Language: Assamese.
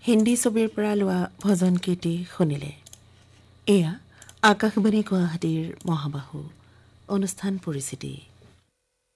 হিন্দী ছবিৰ পৰা লোৱা ভজন কীৰ্তি শুনিলে। এয়া আকাশবাণী গুৱাহাটীৰ মহাবাহু অনুষ্ঠান পৰিচিতি।